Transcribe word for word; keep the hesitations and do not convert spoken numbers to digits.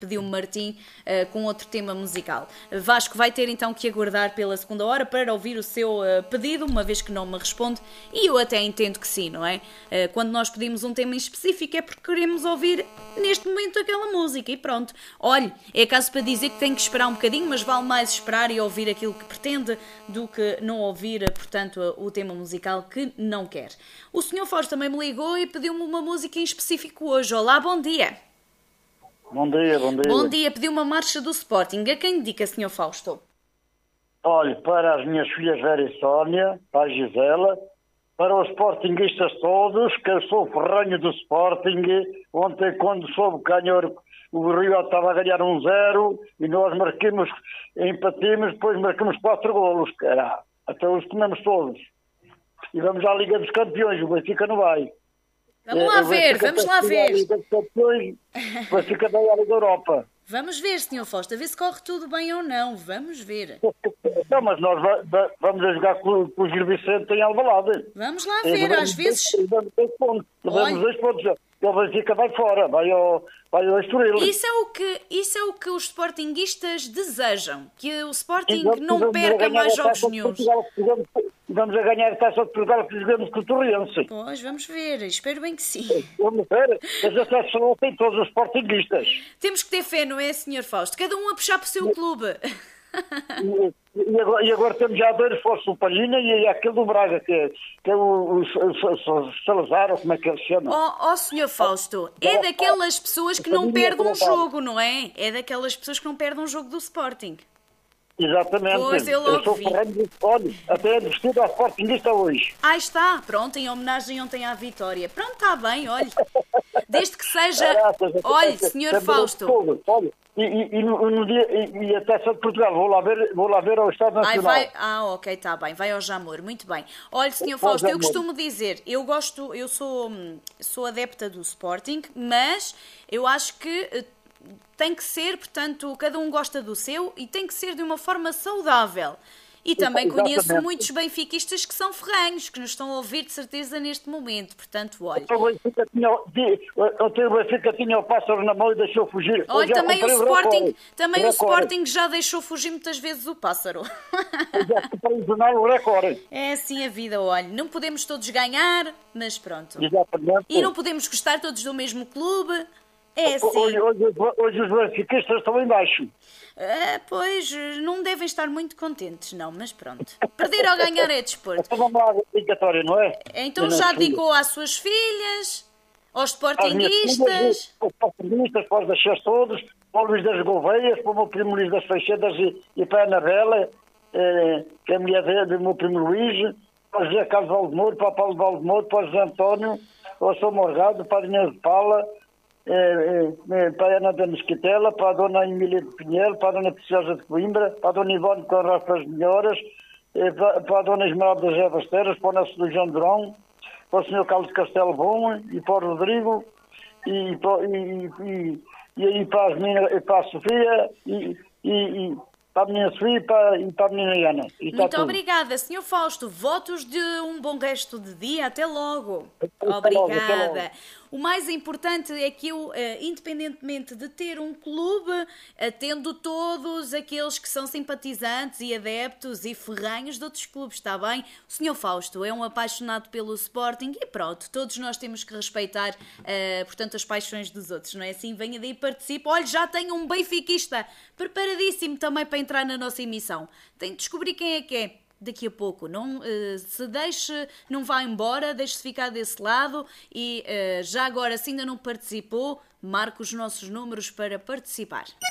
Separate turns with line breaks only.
pediu-me Martim uh, com outro tema musical. Vasco vai ter então que aguardar pela segunda hora para ouvir o seu uh, pedido, uma vez que não me responde, e eu até entendo que sim, não é? Uh, quando nós pedimos um tema em específico é porque queremos ouvir neste momento aquela música e pronto. Olhe, é caso para dizer que tem que esperar um bocadinho, mas vale mais esperar e ouvir aquilo que pretende do que não ouvir, portanto, o tema musical que não quer. O senhor Fausto também me ligou e pediu-me uma música em específico hoje. Olá, bom dia!
Bom dia, bom dia.
Bom dia, pediu uma marcha do Sporting. A quem dedica, senhor Fausto?
Olha, para as minhas filhas Vera e Sónia, para a Gisela, para os sportinguistas todos, que eu sou ferranho do Sporting. Ontem, quando soube que ganhou, o Rio estava a ganhar um zero e nós marcamos, empatimos, depois marcamos quatro golos, cara. Até os comemos todos. E vamos à Liga dos Campeões, o Benfica não vai.
Vamos lá ver, vamos lá ver.
O Benfica vai à Liga da Europa.
Vamos ver, senhor Fausto, a ver se corre tudo bem ou não. Vamos ver.
Não, mas nós va- va- vamos a jogar com, com o Gil Vicente em Alvalade.
Vamos lá ver, às vezes...
Levamos dois pontos. Levamos
Olha.
dois pontos. O Benfica vai fora, vai ao, vai ao Estoril.
Isso é, o que, isso é o que os sportinguistas desejam. Que o Sporting
Vamos-
não
vamos a
perca
ganhar
mais
a
jogos
Taça de
nenhuns.
Portugal, que jogamos- Vamos a ganhar a Taça de Portugal que jogamos com o Torrense.
Pois, vamos ver. Espero bem que sim.
Vamos ver. Mas a seleção tem todos os sportinguistas.
Temos que ter fé, não é, senhor Fausto? Cada um a puxar para o seu clube.
E, e agora, e agora temos já dois reforços, o Palhinha e aquele do Braga, que é, que é o, o, o, o Salazar, ou como é que ele se chama.
Ó, oh, senhor Fausto, é daquelas pessoas que não perdem um jogo, não é? É daquelas pessoas que não perdem um jogo do Sporting.
Exatamente.
Pois, eu logo
sou
vi.
ferrenho de- Olha, até é vestido ao sportinguista hoje.
Ah, está, pronto, em homenagem ontem à vitória. Pronto, está bem, olha. Desde que seja...
Caraças,
Olhe,
até-
senhor
até
Fausto.
todo. Olha, e, e, e no, no dia, e, e a Taça de Portugal, vou lá ver, vou lá ver ao Estado
Ai,
Nacional.
vai... Ah, ok, está bem, vai ao Jamor, muito bem. Olha, senhor
Vai ao
Fausto, eu
Jamor.
costumo dizer, eu gosto, eu sou, hum, sou adepta do Sporting, mas eu acho que eh, tem que ser, portanto, cada um gosta do seu e tem que ser de uma forma saudável. E também
Exatamente.
conheço muitos benfiquistas que são ferranhos, que nos estão a ouvir de certeza neste momento. Portanto, olha.
O Benfica tinha, ontem o Benfica tinha o pássaro na mão e deixou fugir.
Olha,
Hoje já
também o
comprei
Sporting,
recorde.
também o
Recorde.
Sporting já deixou fugir muitas vezes o pássaro.
Eu já comprei o jornal o recorde.
É assim a vida, olha. Não podemos todos ganhar, mas pronto.
Exatamente.
E não podemos gostar todos do mesmo clube. É assim.
Hoje, hoje, hoje os benfiquistas estão em baixo.
Ah, pois, não devem estar muito contentes, não, mas pronto. Perder ou ganhar é desporto.
Então vamos lá à dedicatória, não é?
Então
Eu
já
não sei.
dedicou às suas filhas, aos
Às minhas filhas,
sportinguistas.
aos sportinguistas, para os deixar todos, para o Luís das Gouveias, para o meu primo Luís das Feixedas e, e para a Anabela, eh, que é a mulher dele, do meu primo Luís, para o José Carlos Valdemoro, para o Paulo Valdemoro, para o José António, para o São Morgado, para a Inês de Paula, eh, eh, para a Ana da Mesquitela, para a Dona Emília de Pinheiro, para a Dona Preciosa de Coimbra, para a Dona Ivone com Rafa Melhoras, eh, para, para a Dona Esmeralda das Ervas Terras, para o nosso do João Durão, para o senhor Carlos Castelo Bom e para o Rodrigo e, para- e, e, e aí para, as meninas, e para a Sofia e, e, e para a menina Sofia e para, e para a menina Ana. E está
Muito
tudo.
obrigada, senhor Fausto. Votos de um bom resto de dia. Até logo.
Até logo, até
Obrigada.
logo.
O mais importante é que eu, eh, independentemente de ter um clube, atendo todos aqueles que são simpatizantes e adeptos e ferranhos de outros clubes, está bem? O senhor Fausto é um apaixonado pelo Sporting e pronto, todos nós temos que respeitar, eh, portanto, as paixões dos outros, não é assim? Venha daí e participe. Olha, já tenho um benfiquista preparadíssimo também para entrar na nossa emissão. Tem de descobrir quem é que é. Daqui a pouco, não eh, se deixe, não vá embora, deixe-se ficar desse lado e eh, já agora, se ainda não participou, marque os nossos números para participar.